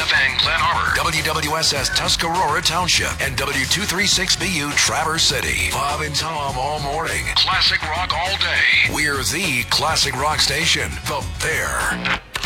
WFN Glen Arbor, WWSS Tuscarora Township, and W236BU Traverse City. Bob and Tom all morning. classic rock all day. We're the classic rock station, The Bear.